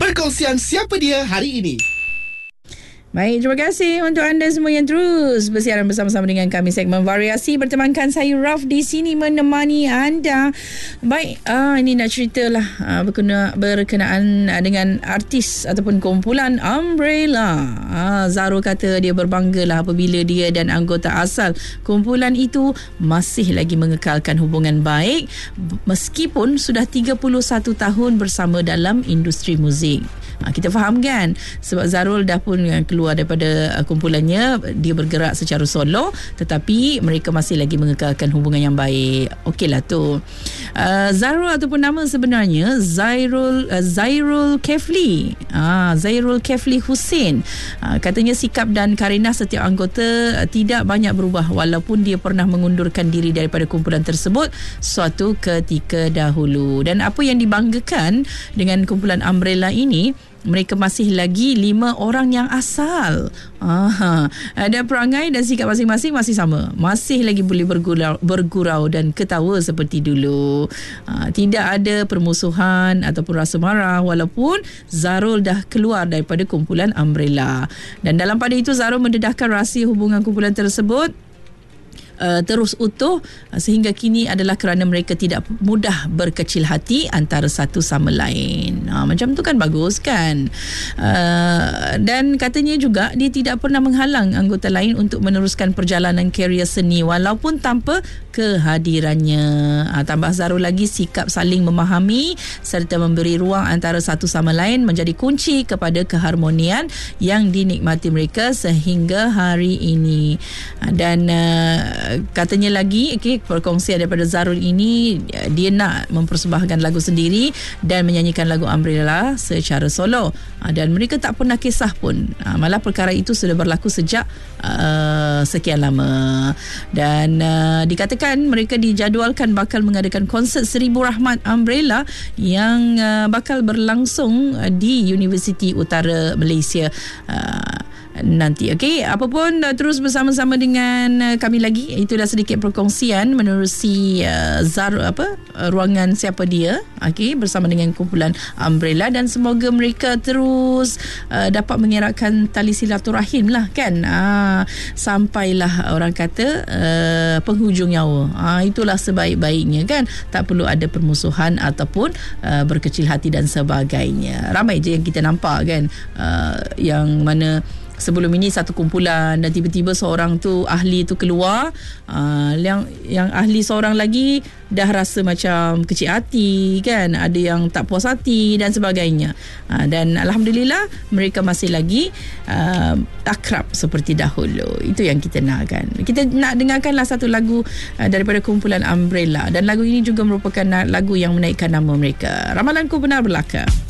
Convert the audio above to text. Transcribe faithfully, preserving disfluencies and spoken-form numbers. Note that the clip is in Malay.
Perkongsian Siapa Dia hari ini. Baik, terima kasih untuk anda semua yang terus bersiaran bersama-sama dengan kami segmen variasi. Bertemankan saya Raf di sini menemani anda. Baik, uh, ini nak ceritalah uh, berkena, berkenaan uh, dengan artis ataupun kumpulan Umbrella. Uh, Zarul kata dia berbanggalah apabila dia dan anggota asal kumpulan itu masih lagi mengekalkan hubungan baik meskipun sudah tiga puluh satu tahun bersama dalam industri muzik. Ha, kita faham kan, sebab Zarul dah pun keluar daripada uh, kumpulannya, dia bergerak secara solo, tetapi mereka masih lagi mengekalkan hubungan yang baik. Okeylah tu. Uh, Zarul ataupun nama sebenarnya Zairul uh, Zairul Kefli. Ah, Zairul Kefli Hussein. Uh, katanya sikap dan karenah setiap anggota uh, tidak banyak berubah walaupun dia pernah mengundurkan diri daripada kumpulan tersebut suatu ketika dahulu. Dan apa yang dibanggakan dengan kumpulan Umbrella ini, mereka masih lagi lima orang yang asal. Aha. Dan perangai dan sikap masing-masing masih sama. Masih lagi boleh bergurau, bergurau dan ketawa seperti dulu. Ha, tidak ada permusuhan ataupun rasa marah walaupun Zarul dah keluar daripada kumpulan Umbrella. Dan dalam pada itu Zarul mendedahkan rahsia hubungan kumpulan tersebut Uh, terus utuh uh, sehingga kini adalah kerana mereka tidak mudah berkecil hati antara satu sama lain. Uh, macam tu kan bagus kan. Uh, dan katanya juga dia tidak pernah menghalang anggota lain untuk meneruskan perjalanan karier seni walaupun tanpa kehadirannya. Uh, tambah Zarul lagi, sikap saling memahami serta memberi ruang antara satu sama lain menjadi kunci kepada keharmonian yang dinikmati mereka sehingga hari ini. Uh, dan uh, katanya lagi, okay, perkongsian daripada Zarul ini, dia nak mempersembahkan lagu sendiri dan menyanyikan lagu Umbrella secara solo, dan mereka tak pernah kisah pun, malah perkara itu sudah berlaku sejak uh, sekian lama. Dan uh, dikatakan mereka dijadualkan bakal mengadakan konsert Seribu Rahmat Umbrella yang uh, bakal berlangsung di Universiti Utara Malaysia uh, nanti. Okey, apapun uh, terus bersama-sama dengan uh, kami lagi. Itu dah sedikit perkongsian menerusi uh, Zar apa uh, ruangan Siapa Dia, okey, bersama dengan kumpulan Umbrella, dan semoga mereka terus uh, dapat mengeratkan tali silaturahim lah kan. Ah, sampailah orang kata uh, penghujung nyawa. Ah, itulah sebaik-baiknya kan. Tak perlu ada permusuhan ataupun uh, berkecil hati dan sebagainya. Ramai je yang kita nampak kan, uh, yang mana sebelum ini satu kumpulan dan tiba-tiba seorang tu ahli tu keluar, uh, yang yang ahli seorang lagi dah rasa macam kecil hati kan, ada yang tak puas hati dan sebagainya. Uh, dan alhamdulillah mereka masih lagi uh, akrab seperti dahulu. Itu yang kita nak kan. Kita nak dengarkanlah satu lagu uh, daripada kumpulan Umbrella, dan lagu ini juga merupakan lagu yang menaikkan nama mereka. Ramalanku benar belaka.